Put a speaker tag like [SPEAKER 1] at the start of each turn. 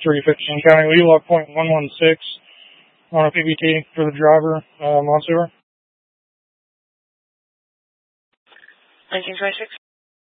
[SPEAKER 1] 315 County Lee, log point 116 on a PBT for the driver, Monsewer.
[SPEAKER 2] 1926.